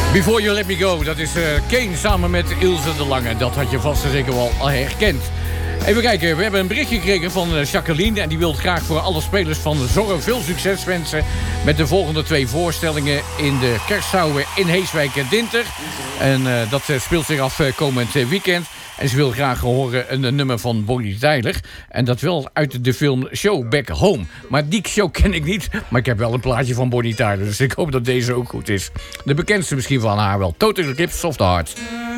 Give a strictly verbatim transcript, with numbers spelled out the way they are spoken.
Before You Let Me Go, dat is uh, Kane samen met Ilse de Lange. Dat had je vast en zeker wel al herkend. Even kijken, we hebben een berichtje gekregen van uh, Jacqueline... en die wil graag voor alle spelers van Zorro veel succes wensen... met de volgende twee voorstellingen in de Kerstzouwen in Heeswijk en Dinter. En uh, dat uh, speelt zich af uh, komend uh, weekend. En ze wil graag horen een, een nummer van Bonnie Tyler. En dat wel uit de film Show Back Home. Maar die show ken ik niet. Maar ik heb wel een plaatje van Bonnie Tyler. Dus ik hoop dat deze ook goed is. De bekendste misschien van haar wel. Total Eclipse of the Heart.